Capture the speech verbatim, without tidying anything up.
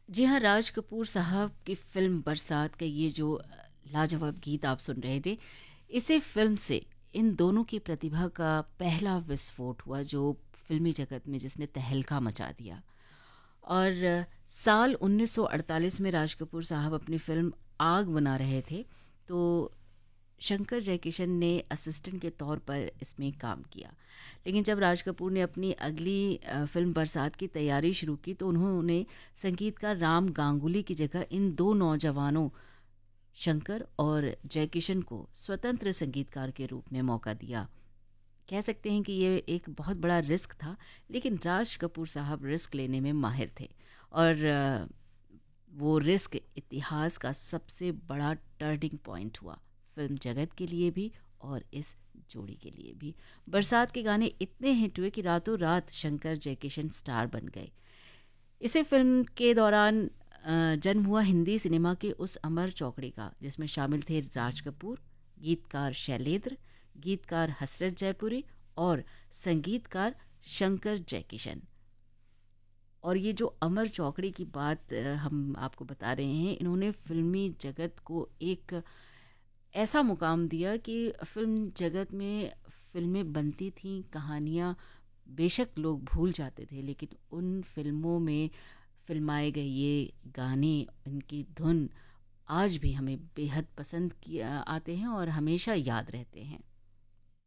जी हाँ, राज कपूर साहब की फ़िल्म बरसात का ये जो अ, लाजवाब गीत आप सुन रहे थे, इसी फ़िल्म से इन दोनों की प्रतिभा का पहला विस्फोट हुआ जो फ़िल्मी जगत में जिसने तहलका मचा दिया। और अ, साल उन्नीस सौ अड़तालीस में राज कपूर साहब अपनी फ़िल्म आग बना रहे थे, तो शंकर जयकिशन ने असिस्टेंट के तौर पर इसमें काम किया। लेकिन जब राज कपूर ने अपनी अगली अ, फ़िल्म बरसात की तैयारी शुरू की तो उन्होंने संगीतकार राम गांगुली की जगह इन दो नौजवानों शंकर और जयकिशन को स्वतंत्र संगीतकार के रूप में मौका दिया। कह सकते हैं कि ये एक बहुत बड़ा रिस्क था, लेकिन राज कपूर साहब रिस्क लेने में माहिर थे और अ, वो रिस्क इतिहास का सबसे बड़ा टर्निंग पॉइंट हुआ, फिल्म जगत के लिए भी और इस जोड़ी के लिए भी। बरसात के गाने इतने हिट हुए कि रातों रात शंकर जयकिशन स्टार बन गए। इसी फिल्म के दौरान अ, जन्म हुआ हिंदी सिनेमा के उस अमर चौकड़ी का, जिसमें शामिल थे राज कपूर, गीतकार शैलेंद्र, गीतकार हसरत जयपुरी और संगीतकार शंकर जयकिशन। और ये जो अमर चौकड़ी की बात अ, हम आपको बता रहे हैं, इन्होंने फिल्मी जगत को एक ऐसा मुकाम दिया कि फिल्म जगत में फिल्में बनती थीं, कहानियाँ बेशक लोग भूल जाते थे, लेकिन उन फिल्मों में फिल्माए गए ये गाने, इनकी धुन आज भी हमें बेहद पसंद किया आते हैं और हमेशा याद रहते हैं।